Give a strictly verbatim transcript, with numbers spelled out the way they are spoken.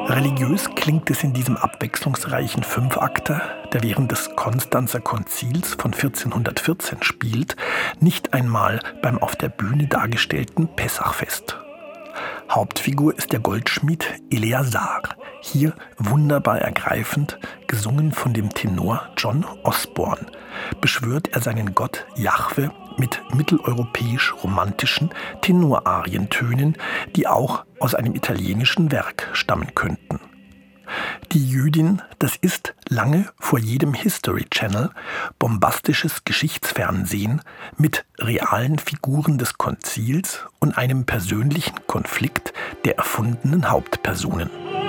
Religiös klingt es in diesem abwechslungsreichen Fünfakter, der während des Konstanzer Konzils von vierzehnhundertvierzehn spielt, nicht einmal beim auf der Bühne dargestellten Pessachfest. Hauptfigur ist der Goldschmied Eleazar, hier wunderbar ergreifend, gesungen von dem Tenor John Osborne, beschwört er seinen Gott Jahwe mit mitteleuropäisch-romantischen Tenorarientönen, die auch aus einem italienischen Werk stammen könnten. Die Jüdin, das ist lange vor jedem History Channel bombastisches Geschichtsfernsehen mit realen Figuren des Konzils und einem persönlichen Konflikt der erfundenen Hauptpersonen.